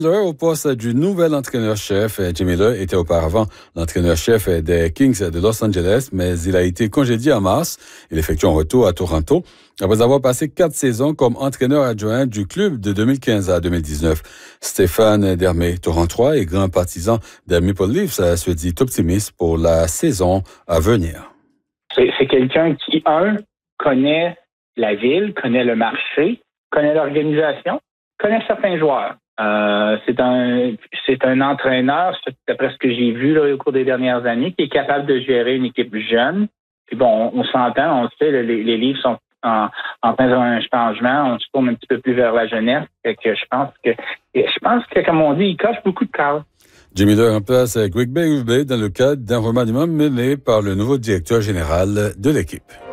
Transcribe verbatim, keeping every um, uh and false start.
Miller au poste du nouvel entraîneur-chef. Jim Miller était auparavant l'entraîneur-chef des Kings de Los Angeles, mais il a été congédié en mars. Il effectue un retour à Toronto après avoir passé quatre saisons comme entraîneur adjoint du club de deux mille quinze à deux mille dix-neuf. Stéphane Dermé, Torontois et grand partisan des Maple Leafs, se dit optimiste pour la saison à venir. C'est, c'est quelqu'un qui, un, connaît la ville, connaît le marché, connaît l'organisation, connaît certains joueurs. Euh, c'est un c'est un entraîneur, d'après ce que j'ai vu là, au cours des dernières années, qui est capable de gérer une équipe jeune. Puis bon, on, on s'entend, on sait, les, les livres sont en, en train d'un changement, on se tourne un petit peu plus vers la jeunesse. Fait que je pense que je pense que, comme on dit, il coche beaucoup de cases. Jim Miller remplace Greg Berube dans le cadre d'un remaniement mené par le nouveau directeur général de l'équipe.